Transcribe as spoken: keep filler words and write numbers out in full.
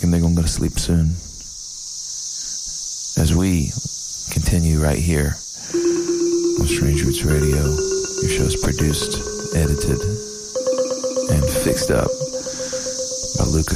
and they're going to go to sleep soon. As we continue right here on Strange Roots Radio, your show is produced, edited, and fixed up by Lucas